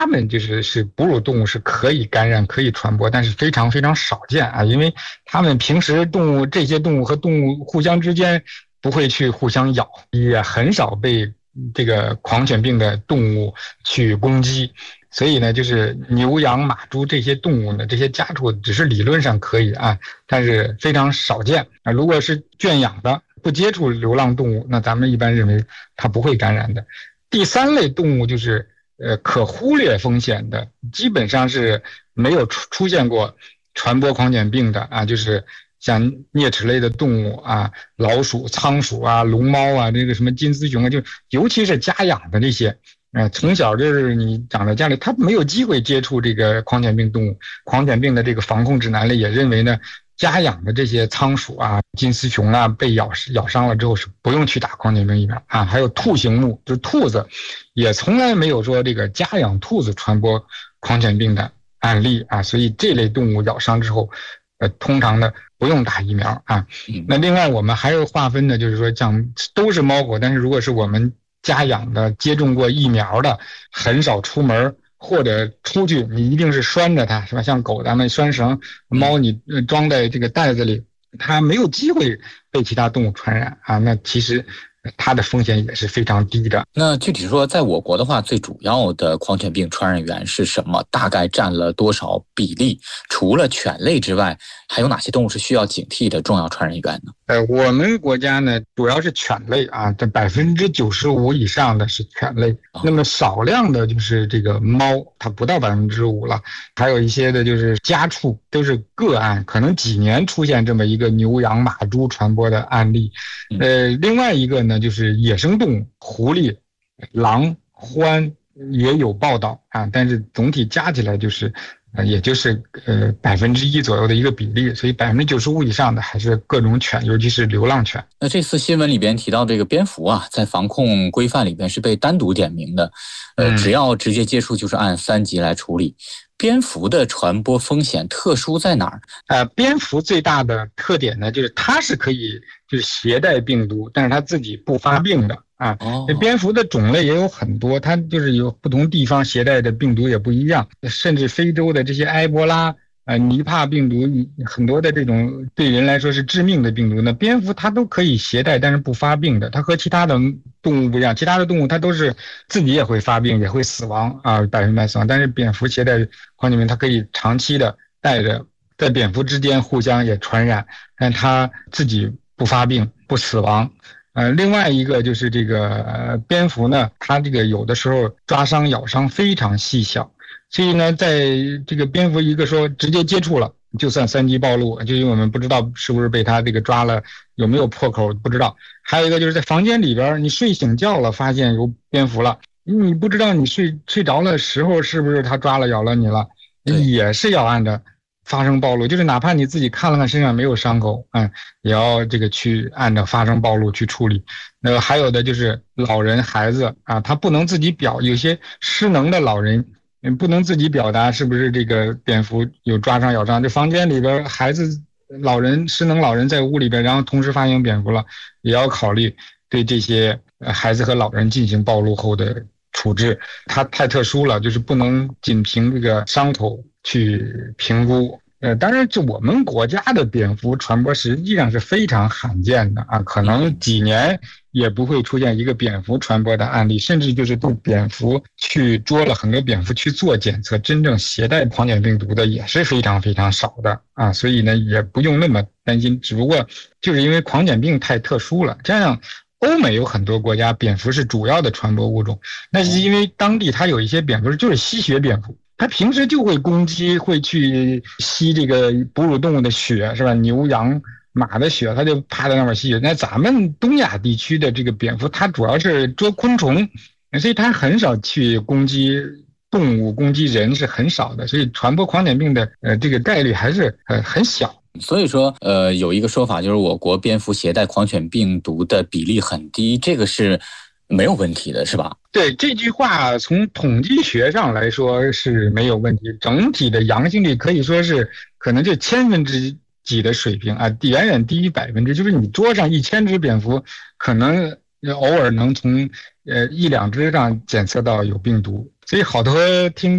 它们是哺乳动物是可以感染可以传播，但是非常非常少见啊，因为它们平时这些动物和动物互相之间不会去互相咬，也很少被这个狂犬病的动物去攻击。所以呢，就是牛羊马猪这些动物呢，这些家畜只是理论上可以啊，但是非常少见啊。如果是圈养的不接触流浪动物，那咱们一般认为它不会感染的。第三类动物就是可忽略风险的，基本上是没有出现过传播狂犬病的啊，就是像啮齿类的动物啊，老鼠、仓鼠啊、龙猫啊，这个什么金丝熊啊，就尤其是家养的这些。从小就是你长在家里，他没有机会接触这个狂犬病动物。狂犬病的这个防控指南里也认为呢，家养的这些仓鼠啊、金丝熊啊被咬伤了之后是不用去打狂犬病疫苗啊。还有兔形目，就是兔子，也从来没有说这个家养兔子传播狂犬病的案例啊。所以这类动物咬伤之后，通常的不用打疫苗啊。那另外我们还有划分的，就是说像都是猫狗，但是如果是我们家养的接种过疫苗的，很少出门或者出去，你一定是拴着它，是吧？像狗咱们拴绳，猫你装在这个袋子里，它没有机会被其他动物传染啊。那其实它的风险也是非常低的。 那具体说，在我国的话，最主要的狂犬病传染源是什么？大概占了多少比例？除了犬类之外，还有哪些动物是需要警惕的重要传染源呢？ 我们国家呢，主要是犬类啊，这95%以上的是犬类，那么少量的就是这个猫，它不到5%了，还有一些的就是家畜，都是个案，可能几年出现这么一个牛羊马猪传播的案例。另外一个呢，就是野生动物，狐狸、狼、獾也有报道啊，但是总体加起来就是也就是1%左右的一个比例，所以95%以上的还是各种犬，尤其是流浪犬。 那这次新闻里边提到这个蝙蝠啊，在防控规范里边是被单独点名的，只要直接接触就是按3级来处理。蝙蝠的传播风险特殊在哪儿？ 蝙蝠最大的特点呢，就是它是可以就是携带病毒，但是它自己不发病的。蝙蝠的种类也有很多，它就是有不同地方携带的病毒也不一样，甚至非洲的这些埃博拉、尼帕病毒，很多的这种对人来说是致命的病毒呢，蝙蝠它都可以携带，但是不发病的。它和其他的动物不一样，其他的动物它都是自己也会发病，也会死亡啊，100%死亡。但是蝙蝠携带狂犬病，它可以长期的带着，在蝙蝠之间互相也传染，但它自己不发病、不死亡。另外一个就是这个蝙蝠呢，它这个有的时候抓伤咬伤非常细小，所以呢，在这个蝙蝠一个说直接接触了，就算3级暴露，就因为我们不知道是不是被它这个抓了，有没有破口不知道。还有一个就是在房间里边，你睡醒觉了发现有蝙蝠了，你不知道你睡着了时候是不是它抓了咬了你了，也是要按照发生暴露，就是哪怕你自己看了看身上没有伤口，也要这个去按照发生暴露去处理。还有的就是老人孩子啊，他不能自己有些失能的老人不能自己表达是不是这个蝙蝠有抓伤咬伤，这房间里边孩子失能老人在屋里边，然后同时发现蝙蝠了，也要考虑对这些孩子和老人进行暴露后的处置。它太特殊了，就是不能仅凭这个伤口去评估。当然就我们国家的蝙蝠传播实际上是非常罕见的啊，可能几年也不会出现一个蝙蝠传播的案例，甚至就是对蝙蝠去捉了很多蝙蝠去做检测，真正携带狂犬病毒的也是非常非常少的啊，所以呢也不用那么担心，只不过就是因为狂犬病太特殊了，这样欧美有很多国家蝙蝠是主要的传播物种，那是因为当地它有一些蝙蝠就是吸血蝙蝠，它平时就会攻击，会去吸这个哺乳动物的血，是吧？牛羊马的血，它就趴在那边吸血。那咱们东亚地区的这个蝙蝠，它主要是捉昆虫，所以它很少去攻击动物，攻击人是很少的，所以传播狂犬病的这个概率还是很小。 所以说有一个说法就是我国蝙蝠携带狂犬病毒的比例很低，这个是没有问题的，是吧？ 对，这句话从统计学上来说是没有问题，整体的阳性率可以说是可能就1000%几的水平啊，远远低于1%，就是你捉上1000只蝙蝠，可能偶尔能从1-2只上检测到有病毒，所以好多听